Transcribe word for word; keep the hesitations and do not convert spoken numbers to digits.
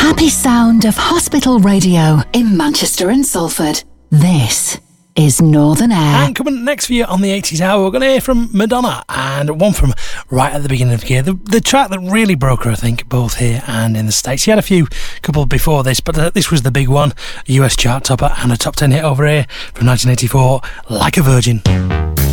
happy sound of hospital radio in Manchester and Salford. This is Northern Air. And coming next for you on the eighties hour, we're going to hear from Madonna and one from right at the beginning of the year. The, the track that really broke her, I think, both here and in the States. She had a few couple before this, but uh, this was the big one. A U S chart topper and a top ten hit over here from nineteen eighty-four, Like a Virgin.